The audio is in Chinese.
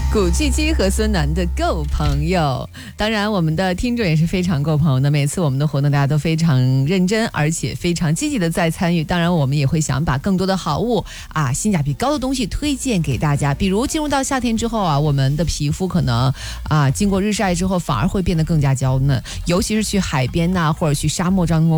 古巨基和孙楠的够朋友，当然我们的听众也是非常够朋友的，每次我们的活动大家都非常认真，而且非常积极的在参与。当然我们也会想把更多的好物性价比高的东西推荐给大家。比如进入到夏天之后我们的皮肤可能经过日晒之后反而会变得更加娇嫩，尤其是去海边或者去沙漠当中